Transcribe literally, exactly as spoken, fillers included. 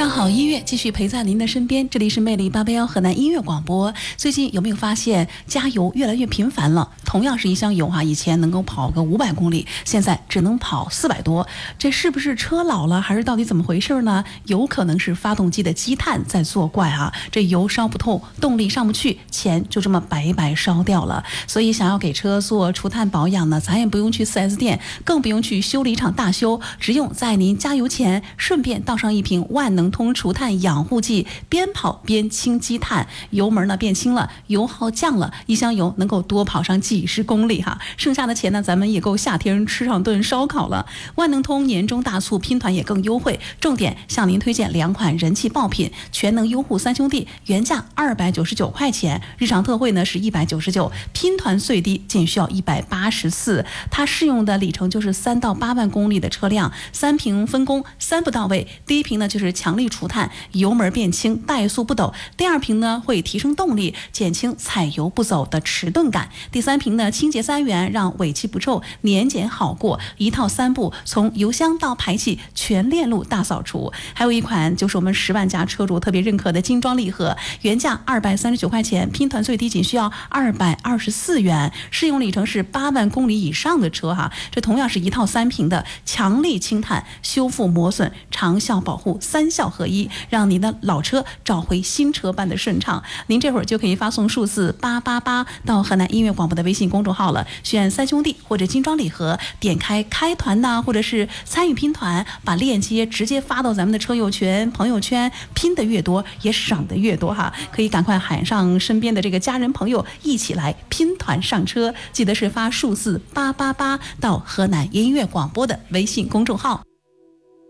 让好音乐继续陪在您的身边，这里是魅力八八幺河南音乐广播。最近有没有发现加油越来越频繁了？同样是一箱油哈、啊，以前能够跑个五百公里，现在只能跑四百多，这是不是车老了，还是到底怎么回事呢？有可能是发动机的积碳在作怪啊，这油烧不透，动力上不去，钱就这么白白烧掉了。所以想要给车做除碳保养呢，咱也不用去 四 S 店，更不用去修理厂大修，只用在您加油前顺便倒上一瓶万能通除碳养护剂，边跑边清积碳，油门呢变轻了，油耗降了，一箱油能够多跑上几十公里哈，剩下的钱呢，咱们也够夏天吃上顿烧烤了。万能通年终大促拼团也更优惠，重点向您推荐两款人气爆品，全能优护三兄弟，原价二百九十九块钱，日常特惠呢是一百九十九，拼团最低仅需要一百八十四，它适用的里程就是三到八万公里的车辆，三瓶分工，三步到位。第一瓶呢就是强力除碳，油门变轻，怠速不抖；第二瓶呢会提升动力，减轻踩油不走的迟钝感；第三瓶呢清洁三元，让尾气不臭，年检好过。一套三步，从油箱到排气全链路大扫除。还有一款就是我们十万家车主特别认可的精装礼盒，原价二百三十九块钱，拼团最低仅需要二百二十四元，适用里程是八万公里以上的车哈。这同样是一套三瓶的强力清碳、修复磨损、长效保护三效合一，让您的老车找回新车般的顺畅。您这会儿就可以发送数字八八八到河南音乐广播的微信公众号了，选三兄弟或者精装礼盒，点开开团呐、啊，或者是参与拼团，把链接直接发到咱们的车友群、朋友圈，拼的越多也省的越多哈。可以赶快喊上身边的这个家人朋友一起来拼团上车，记得是发数字八八八到河南音乐广播的微信公众号。